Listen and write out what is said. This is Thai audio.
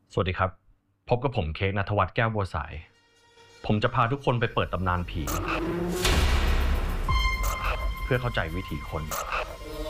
สวัสดีครับพบกับผมเค้กณัฐวัฒน์แก้วบัวสายผมจะพาทุกคนไปเปิดตำนานผีเพื่อเข้าใจวิถีคน